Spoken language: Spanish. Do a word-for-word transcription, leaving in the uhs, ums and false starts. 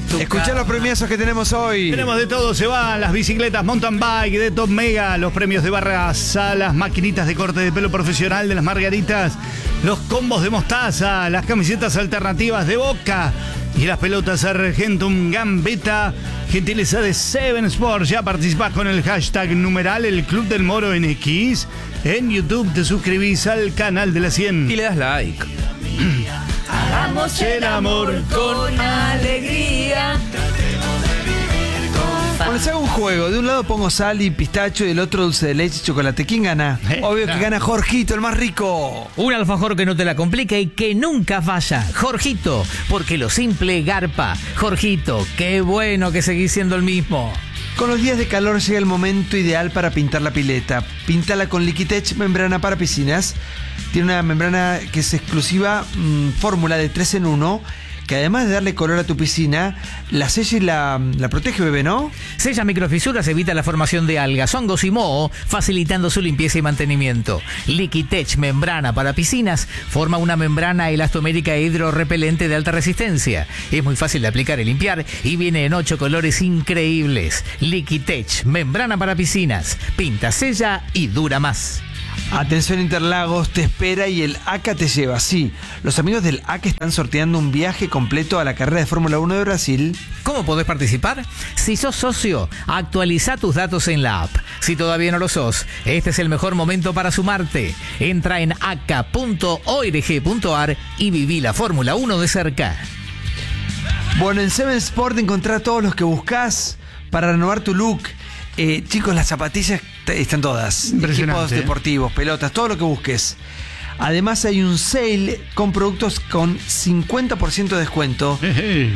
es tu Escuchá cama. los premiazos que tenemos hoy. Tenemos de todo, se van las bicicletas mountain bike de Top Mega, los premios de barras a las maquinitas de corte de pelo profesional de las Margaritas, los combos de mostaza, las camisetas alternativas de Boca y las pelotas Argentum Gambetta, gentileza de Seven Sports. Ya participás con el hashtag numeral el Club del Moro en X. En YouTube te suscribís al canal de la cien. Y le das like. Hagamos el amor con alegría. Bueno, les hago un juego. De un lado pongo sal y pistacho y del otro dulce de leche y chocolate. ¿Quién gana? Eh, Obvio claro. que gana Jorgito, el más rico. Un alfajor que no te la complique y que nunca falla. Jorgito, porque lo simple garpa. Jorgito, qué bueno que seguís siendo el mismo. Con los días de calor llega el momento ideal para pintar la pileta. Píntala con Liquitech membrana para piscinas. Tiene una membrana que es exclusiva, mmm, fórmula de tres en uno, que además de darle color a tu piscina, la sella y la, la protege, bebé, ¿no? Sella microfisuras, evita la formación de algas, hongos y moho, facilitando su limpieza y mantenimiento. Liquitech membrana para piscinas forma una membrana elastomérica e hidrorrepelente de alta resistencia. Es muy fácil de aplicar y limpiar y viene en ocho colores increíbles. Liquitech membrana para piscinas. Pinta, sella y dura más. Atención Interlagos, te espera y el A C A te lleva. Sí, los amigos del A C A están sorteando un viaje completo a la carrera de Fórmula uno de Brasil. ¿Cómo podés participar? Si sos socio, actualiza tus datos en la app. Si todavía no lo sos, este es el mejor momento para sumarte. Entra en aca punto org punto ar y viví la Fórmula uno de cerca. Bueno, en Seven Sport encontrás todos los que buscas para renovar tu look. Eh, chicos, las zapatillas t- están todas. Impresionante, Equipos ¿eh? deportivos, pelotas, todo lo que busques. Además hay un sale con productos con cincuenta por ciento de descuento. Eje.